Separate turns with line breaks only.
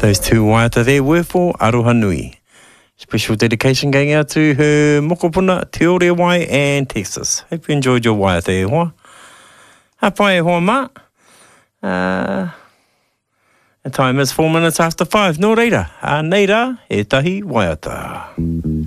Those two waiata there were for Aroha Nui. Special dedication going out to her mokopuna, Te Orewai and Texas. Hope you enjoyed your waiata e hoa. Hapai e hoa mā. The time is 4 minutes after 5. Nō reira, a neira, e tahi waiata.